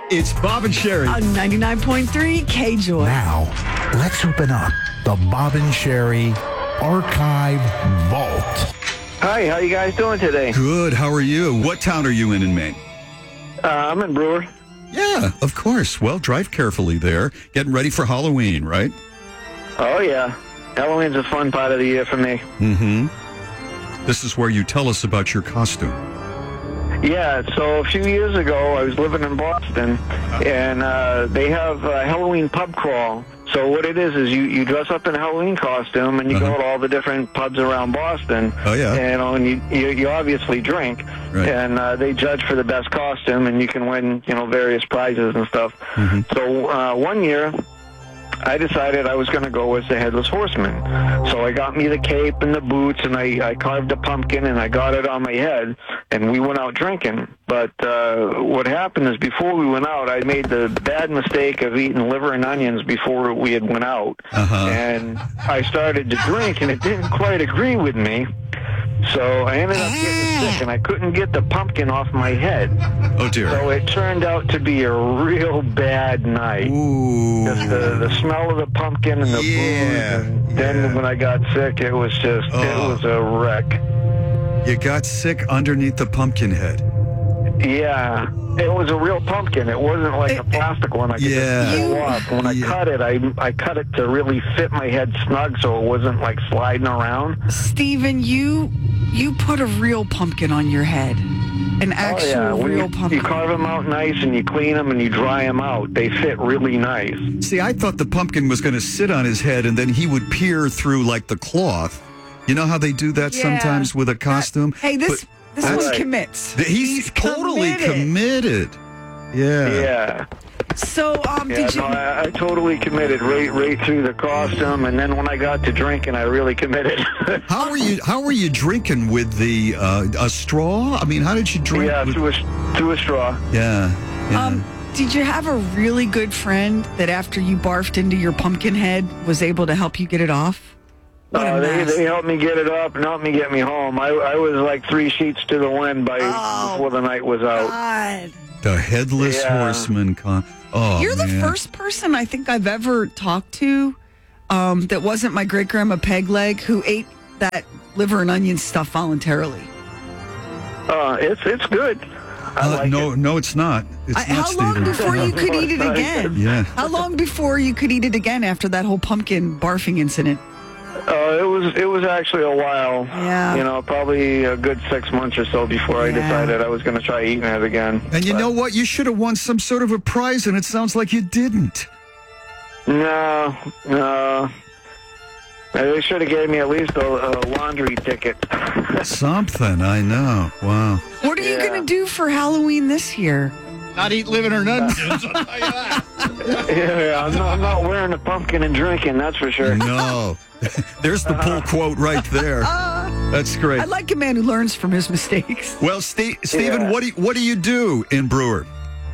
It's Bob and Sherry. On 99.3 K-Joy. Now, let's open up the Bob and Sherry Archive Vault. Hi, how you guys doing today? Good. How are you? What town are you in Maine? I'm in Brewer. Yeah, of course. Well, drive carefully there. Getting ready for Halloween, right? Oh, yeah. Halloween's a fun part of the year for me. Mm-hmm. This is where you tell us about your costume. Yeah, so a few years ago, I was living in Boston, and they have a Halloween pub crawl. So what it is you dress up in a Halloween costume, and you go to all the different pubs around Boston. Oh, yeah. And you obviously drink, right. And they judge for the best costume, and you can win, various prizes and stuff. Mm-hmm. So one year, I decided I was going to go as the Headless Horseman. So I got me the cape and the boots, and I carved a pumpkin, and I got it on my head, and we went out drinking. But what happened is before we went out, I made the bad mistake of eating liver and onions before we had went out. And I started to drink, and it didn't quite agree with me. So I ended up getting sick, and I couldn't get the pumpkin off my head. Oh, dear. So it turned out to be a real bad night. Ooh. Just the smell of the pumpkin and the booze. And then when I got sick, it was just, it was a wreck. You got sick underneath the pumpkin head. Yeah. It was a real pumpkin. It wasn't like a plastic one. I could just pull off. When I cut it, I cut it to really fit my head snug so it wasn't like sliding around. Steven, you put a real pumpkin on your head. An actual real pumpkin. You carve them out nice and you clean them and you dry them out. They fit really nice. See, I thought the pumpkin was going to sit on his head and then he would peer through like the cloth. You know how they do that sometimes with a costume? This one commits. He's totally committed. Yeah. So, did you? No, I totally committed right through the costume, and then when I got to drinking, I really committed. How were you drinking with the a straw? I mean, how did you drink? Yeah, through a straw. Yeah. Did you have a really good friend that after you barfed into your pumpkin head was able to help you get it off? They helped me get it up and helped me get me home. I was like 3 sheets to the wind before the night was out. God. The Headless Horseman. You're the first person I think I've ever talked to that wasn't my great-grandma Pegleg who ate that liver and onion stuff voluntarily. It's good. No, it's not. It's not, how long before you could eat it again? Yeah. How long before you could eat it again after that whole pumpkin barfing incident? It was actually a while. Yeah. Probably a good 6 months or so before I decided I was going to try eating it again. And you know what? You should have won some sort of a prize, and it sounds like you didn't. No. They should have gave me at least a laundry ticket. Something, I know. Wow. What are you going to do for Halloween this year? Not eat liver or onions, I'll tell you that. I'm not wearing a pumpkin and drinking, that's for sure. No. There's the pull quote right there. That's great. I like a man who learns from his mistakes. Well, Steven, what do you do in Brewer?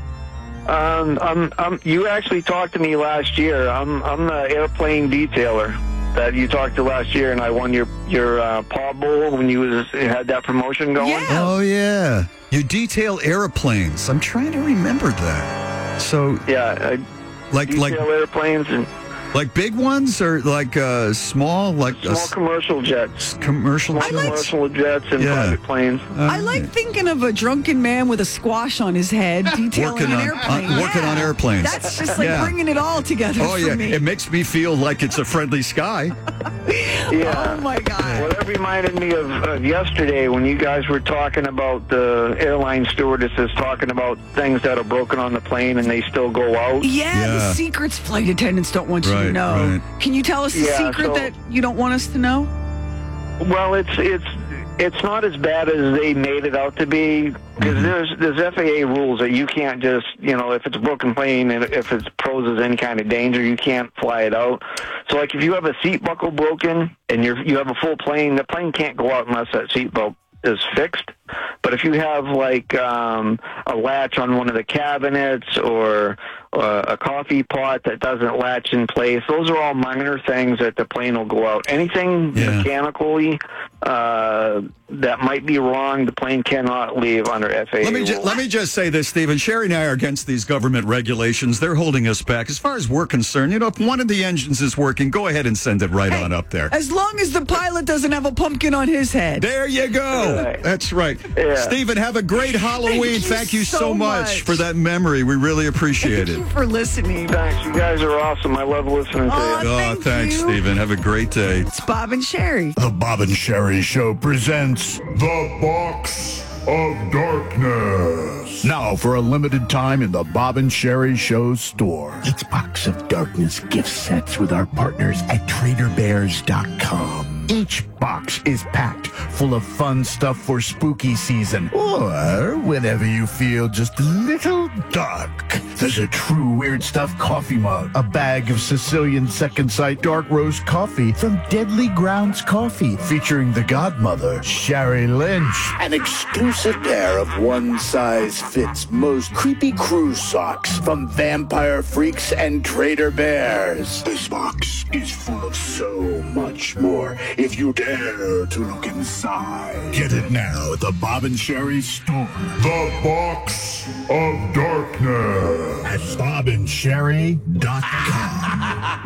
You actually talked to me last year. I'm the airplane detailer that you talked to last year, and I won your Paw Bowl when you had that promotion going. Yeah. Oh, yeah. You detail airplanes. I'm trying to remember that. So yeah, like airplanes and like big ones or like small commercial jets. Commercial jets and private planes. I like thinking of a drunken man with a squash on his head detailing an airplane. Working on airplanes. That's just like bringing it all together for me. It makes me feel like it's a friendly sky. Yeah. Oh, my God. Well, that reminded me of yesterday when you guys were talking about the airline stewardesses talking about things that are broken on the plane and they still go out. Yeah, the secrets flight attendants don't want you to know. Right. Can you tell us the secret that you don't want us to know? Well, it's not as bad as they made it out to be, because there's FAA rules that you can't just, if it's a broken plane and if it poses any kind of danger, you can't fly it out. So, like, if you have a seat buckle broken and you have a full plane, the plane can't go out unless that seat belt is fixed. But if you have like a latch on one of the cabinets or a coffee pot that doesn't latch in place, those are all minor things that the plane will go out. Anything mechanically that might be wrong, the plane cannot leave under FAA rules. Let me just say this, Stephen. Sherry and I are against these government regulations. They're holding us back. As far as we're concerned, if one of the engines is working, go ahead and send it right on up there. As long as the pilot doesn't have a pumpkin on his head. There you go. Right. That's right. Yeah. Stephen, have a great Halloween. Thank you so much for that memory. We really appreciate it. Thank you for listening. Thanks. You guys are awesome. I love listening to you. Thanks, you. Stephen. Have a great day. It's Bob and Sherry. The Bob and Sherry Show presents The Box of Darkness. Now, for a limited time in the Bob and Sherry Show store. It's Box of Darkness gift sets with our partners at TraderBears.com. Each box is packed full of fun stuff for spooky season, or whenever you feel just a little dark. There's a true weird stuff coffee mug, a bag of Sicilian Second Sight dark roast coffee from Deadly Grounds Coffee, featuring the godmother, Sherry Lynch, an exclusive pair of one-size-fits most creepy cruise socks from Vampire Freaks and Trader Bears. This box is full of so much more if you dare to look inside. Get it now at the Bob and Sherry store. The Box of Darkness at BobandSherry.com.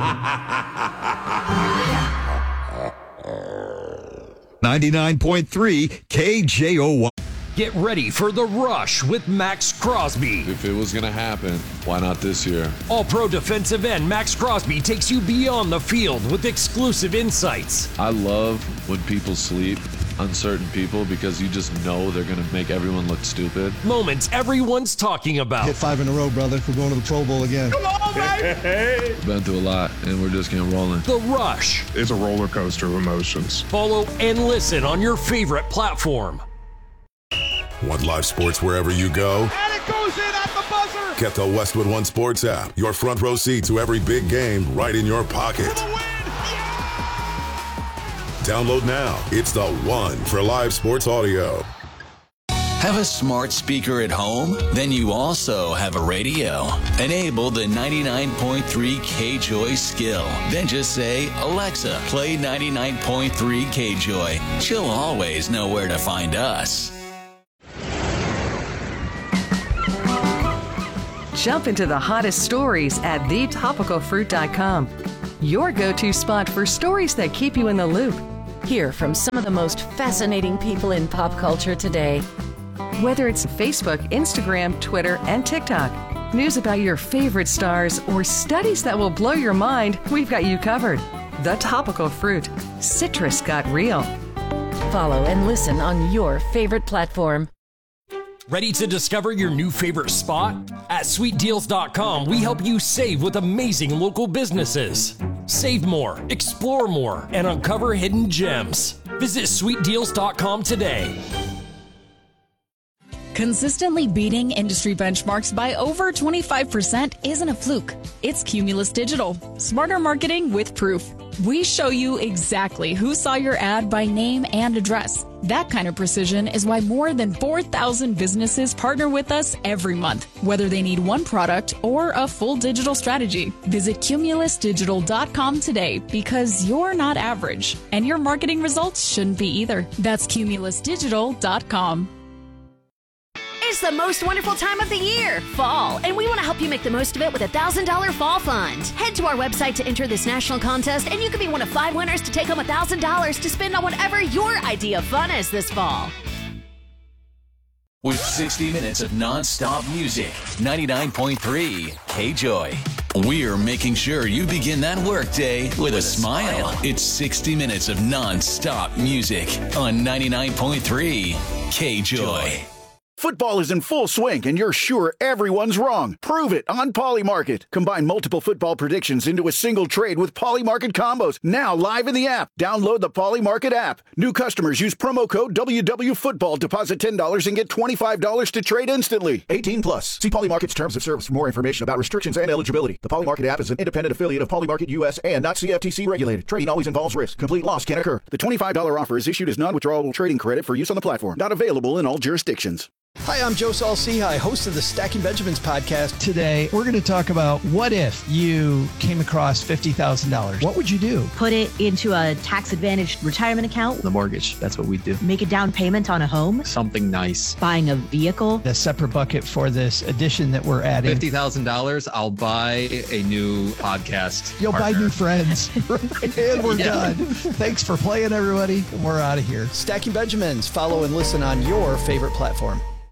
99.3 KJOY. Get ready for The Rush with Max Crosby. If it was going to happen, why not this year? All-pro defensive end Max Crosby takes you beyond the field with exclusive insights. I love when people sleep on certain people because you just know they're going to make everyone look stupid. Moments everyone's talking about. Hit 5 in a row, brother. We're going to the Pro Bowl again. Come on, baby! Been through a lot, and we're just getting rolling. The Rush. It's a roller coaster of emotions. Follow and listen on your favorite platform. Want live sports wherever you go? And it goes in at the buzzer! Get the Westwood One Sports app. Your front row seat to every big game right in your pocket. Download now. It's the one for live sports audio. Have a smart speaker at home? Then you also have a radio. Enable the 99.3 KJOY skill. Then just say, Alexa, play 99.3 KJOY. She'll always know where to find us. Jump into the hottest stories at thetopicalfruit.com. Your go-to spot for stories that keep you in the loop. Hear from some of the most fascinating people in pop culture today. Whether it's Facebook, Instagram, Twitter, and TikTok, news about your favorite stars, or studies that will blow your mind, we've got you covered. The Topical Fruit. Citrus got real. Follow and listen on your favorite platform. Ready to discover your new favorite spot? At sweetdeals.com, we help you save with amazing local businesses. Save more, explore more, and uncover hidden gems. Visit sweetdeals.com today. Consistently beating industry benchmarks by over 25% isn't a fluke. It's Cumulus Digital. Smarter marketing with proof. We show you exactly who saw your ad by name and address. That kind of precision is why more than 4,000 businesses partner with us every month, whether they need one product or a full digital strategy. Visit cumulusdigital.com today because you're not average, and your marketing results shouldn't be either. That's cumulusdigital.com. It's the most wonderful time of the year, fall, and we want to help you make the most of it with a $1,000 fall fund. Head to our website to enter this national contest, and you could be one of 5 winners to take home $1,000 to spend on whatever your idea of fun is this fall. With 60 minutes of non-stop music, 99.3 KJOY. We're making sure you begin that workday with a smile. It's 60 minutes of non-stop music on 99.3 KJOY. Football is in full swing, and you're sure everyone's wrong. Prove it on Polymarket. Combine multiple football predictions into a single trade with Polymarket combos. Now live in the app. Download the Polymarket app. New customers use promo code WWFootball. Deposit $10 and get $25 to trade instantly. 18 plus. See Polymarket's terms of service for more information about restrictions and eligibility. The Polymarket app is an independent affiliate of Polymarket US and not CFTC regulated. Trading always involves risk. Complete loss can occur. The $25 offer is issued as non-withdrawable trading credit for use on the platform. Not available in all jurisdictions. Hi, I'm Joe Saul-Sehy, host of the Stacking Benjamins podcast. Today, we're going to talk about what if you came across $50,000. What would you do? Put it into a tax-advantaged retirement account. The mortgage, that's what we do. Make a down payment on a home. Something nice. Buying a vehicle. A separate bucket for this addition that we're adding. $50,000, I'll buy a new podcast You'll partner. buy new friends. And we're done. Thanks for playing, everybody. We're out of here. Stacking Benjamins. Follow and listen on your favorite platform.